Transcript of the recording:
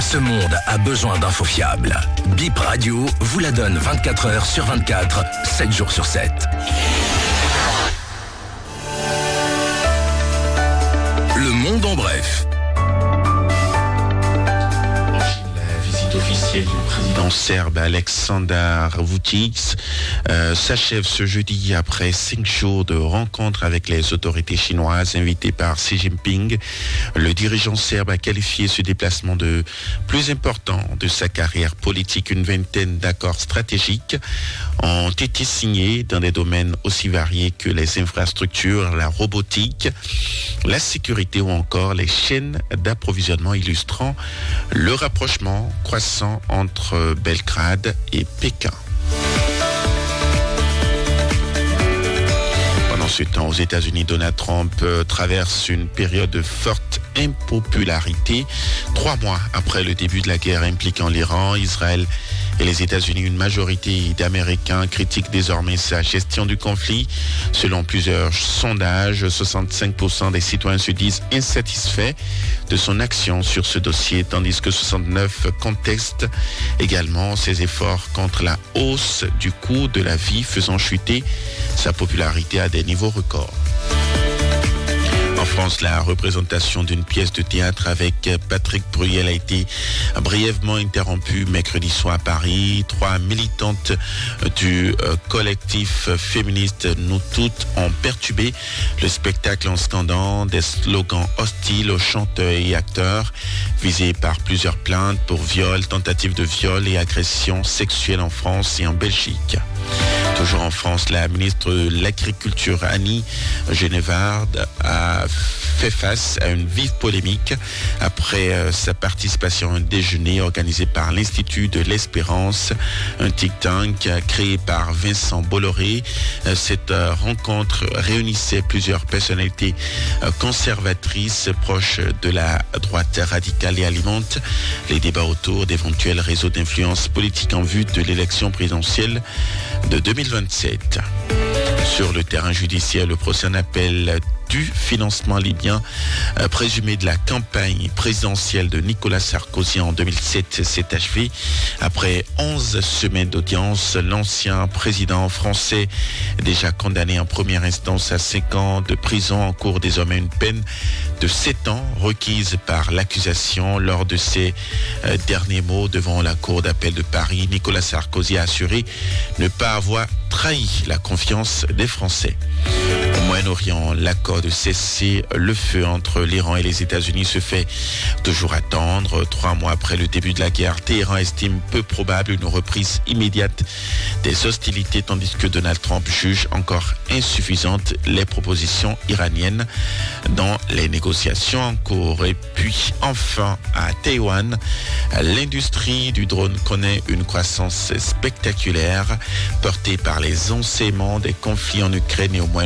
Ce monde a besoin d'infos fiables. Bip Radio vous la donne 24 heures sur 24, 7 jours sur 7. Le monde en bref. Officiel du président serbe Aleksandar Vučić s'achève ce jeudi après 5 jours de rencontres avec les autorités chinoises invitées par Xi Jinping. Le dirigeant serbe a qualifié ce déplacement de plus important de sa carrière politique. Une vingtaine d'accords stratégiques ont été signés dans des domaines aussi variés que les infrastructures, la robotique, la sécurité ou encore les chaînes d'approvisionnement, illustrant le rapprochement croissant entre Belgrade et Pékin. Pendant ce temps, aux États-Unis, Donald Trump traverse une période de forte impopularité. 3 mois après le début de la guerre impliquant l'Iran, Israël et les États-Unis, une majorité d'Américains critiquent désormais sa gestion du conflit. Selon plusieurs sondages, 65% des citoyens se disent insatisfaits de son action sur ce dossier, tandis que 69% contestent également ses efforts contre la hausse du coût de la vie, faisant chuter sa popularité à des niveaux records. En France, la représentation d'une pièce de théâtre avec Patrick Bruel a été brièvement interrompue mercredi soir à Paris. 3 militantes du collectif féministe Nous Toutes ont perturbé le spectacle en scandant des slogans hostiles aux chanteurs et acteurs visés par plusieurs plaintes pour viol, tentative de viol et agression sexuelle en France et en Belgique. Toujours en France, la ministre de l'Agriculture, Annie Genevard, a fait face à une vive polémique après sa participation à un déjeuner organisé par l'Institut de l'Espérance, un think tank créé par Vincent Bolloré. Cette rencontre réunissait plusieurs personnalités conservatrices proches de la droite radicale et alimente les débats autour d'éventuels réseaux d'influence politique en vue de l'élection présidentielle de 2027. Sur le terrain judiciaire, le procès en appel du financement libyen présumé de la campagne présidentielle de Nicolas Sarkozy en 2007 s'est achevé. Après 11 semaines d'audience, l'ancien président français, déjà condamné en première instance à 5 ans de prison, encourt désormais une peine de 7 ans requise par l'accusation. Lors de ses derniers mots devant la cour d'appel de Paris, Nicolas Sarkozy a assuré ne pas avoir trahi la confiance des Français. Au Moyen-Orient, l'accord de cesser le feu entre l'Iran et les États-Unis se fait toujours attendre. 3 mois après le début de la guerre, Téhéran estime peu probable une reprise immédiate des hostilités, tandis que Donald Trump juge encore insuffisantes les propositions iraniennes dans les négociations en cours. Et puis enfin, à Taïwan, l'industrie du drone connaît une croissance spectaculaire portée par les enseignements des conflits en Ukraine et au Moyen-Orient.